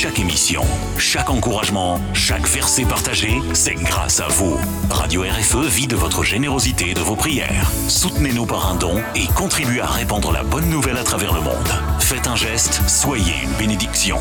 Chaque émission, chaque encouragement, chaque verset partagé, c'est grâce à vous. Radio RFE vit de votre générosité et de vos prières. Soutenez-nous par un don et contribuez à répandre la bonne nouvelle à travers le monde. Faites un geste, soyez une bénédiction.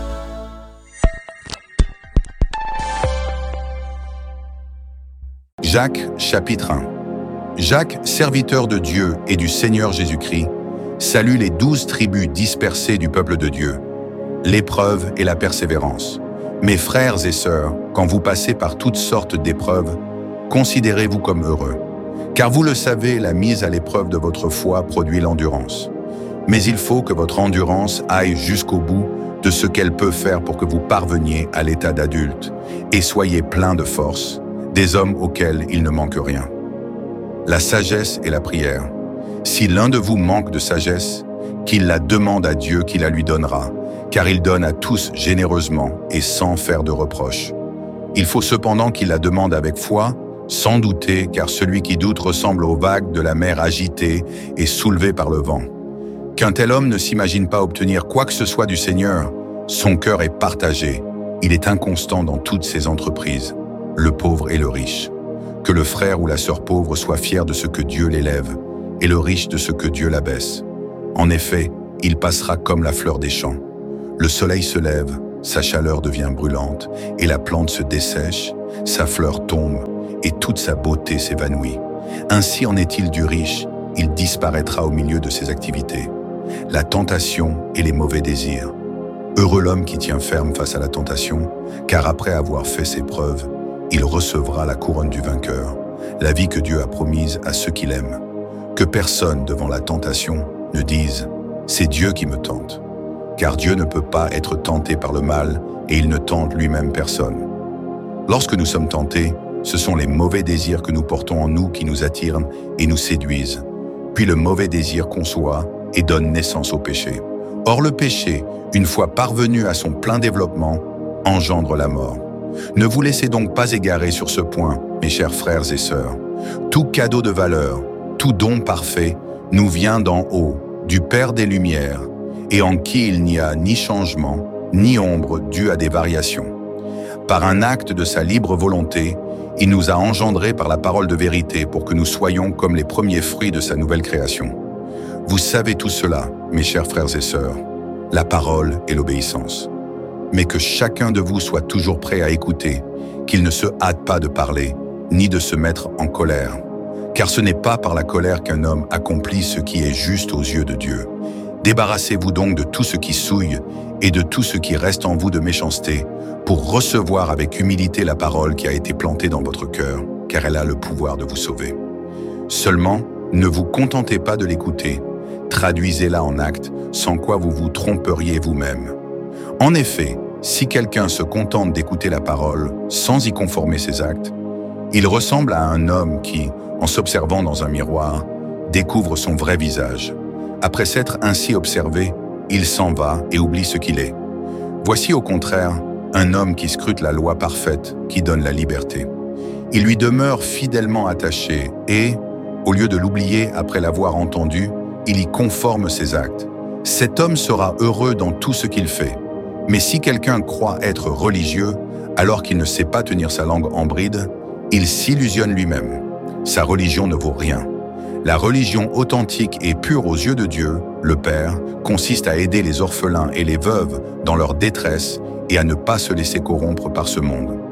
Jacques, chapitre 1. Jacques, serviteur de Dieu et du Seigneur Jésus-Christ, salue les 12 tribus dispersées du peuple de Dieu. L'épreuve et la persévérance. Mes frères et sœurs, quand vous passez par toutes sortes d'épreuves, considérez-vous comme heureux. Car vous le savez, la mise à l'épreuve de votre foi produit l'endurance. Mais il faut que votre endurance aille jusqu'au bout de ce qu'elle peut faire pour que vous parveniez à l'état d'adulte et soyez plein de force, des hommes auxquels il ne manque rien. La sagesse et la prière. Si l'un de vous manque de sagesse, qu'il la demande à Dieu qui la lui donnera, car il donne à tous généreusement et sans faire de reproches. Il faut cependant qu'il la demande avec foi, sans douter, car celui qui doute ressemble aux vagues de la mer agitées et soulevées par le vent. Qu'un tel homme ne s'imagine pas obtenir quoi que ce soit du Seigneur, son cœur est partagé, il est inconstant dans toutes ses entreprises, le pauvre et le riche. Que le frère ou la sœur pauvre soit fier de ce que Dieu l'élève, et le riche de ce que Dieu l'abaisse. En effet, il passera comme la fleur des champs. Le soleil se lève, sa chaleur devient brûlante, et la plante se dessèche, sa fleur tombe, et toute sa beauté s'évanouit. Ainsi en est-il du riche, il disparaîtra au milieu de ses activités. La tentation et les mauvais désirs. Heureux l'homme qui tient ferme face à la tentation, car après avoir fait ses preuves, il recevra la couronne du vainqueur, la vie que Dieu a promise à ceux qui l'aiment. Que personne, devant la tentation, ne dise « c'est Dieu qui me tente ». Car Dieu ne peut pas être tenté par le mal et il ne tente lui-même personne. Lorsque nous sommes tentés, ce sont les mauvais désirs que nous portons en nous qui nous attirent et nous séduisent. Puis le mauvais désir conçoit et donne naissance au péché. Or le péché, une fois parvenu à son plein développement, engendre la mort. Ne vous laissez donc pas égarer sur ce point, mes chers frères et sœurs. Tout cadeau de valeur, tout don parfait, nous vient d'en haut, du Père des Lumières, et en qui il n'y a ni changement, ni ombre due à des variations. Par un acte de sa libre volonté, il nous a engendrés par la parole de vérité pour que nous soyons comme les premiers fruits de sa nouvelle création. Vous savez tout cela, mes chers frères et sœurs, la parole et l'obéissance. Mais que chacun de vous soit toujours prêt à écouter, qu'il ne se hâte pas de parler, ni de se mettre en colère. Car ce n'est pas par la colère qu'un homme accomplit ce qui est juste aux yeux de Dieu. Débarrassez-vous donc de tout ce qui souille et de tout ce qui reste en vous de méchanceté, pour recevoir avec humilité la parole qui a été plantée dans votre cœur, car elle a le pouvoir de vous sauver. Seulement, ne vous contentez pas de l'écouter, traduisez-la en actes, sans quoi vous vous tromperiez vous-même. En effet, si quelqu'un se contente d'écouter la parole sans y conformer ses actes, il ressemble à un homme qui, en s'observant dans un miroir, découvre son vrai visage. Après s'être ainsi observé, il s'en va et oublie ce qu'il est. Voici au contraire un homme qui scrute la loi parfaite qui donne la liberté. Il lui demeure fidèlement attaché et, au lieu de l'oublier après l'avoir entendu, il y conforme ses actes. Cet homme sera heureux dans tout ce qu'il fait. Mais si quelqu'un croit être religieux, alors qu'il ne sait pas tenir sa langue en bride, il s'illusionne lui-même. Sa religion ne vaut rien. La religion authentique et pure aux yeux de Dieu, le Père, consiste à aider les orphelins et les veuves dans leur détresse et à ne pas se laisser corrompre par ce monde.